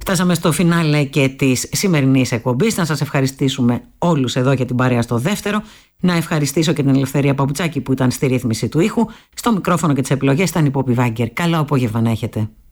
Φτάσαμε στο φινάλε και της σημερινής εκπομπής. Να σας ευχαριστήσουμε όλους εδώ για την παρέα στο δεύτερο. Να ευχαριστήσω και την Ελευθερία Παπουτσάκη που ήταν στη ρύθμιση του ήχου. Στο μικρόφωνο και τις επιλογές ήταν η Πόπη Βάγκερ. Καλό απόγευμα να έχετε.